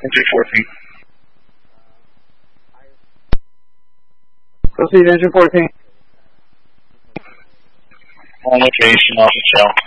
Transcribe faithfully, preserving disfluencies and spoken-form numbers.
Entry fourteen. Proceed, engine fourteen. On location, off the shell.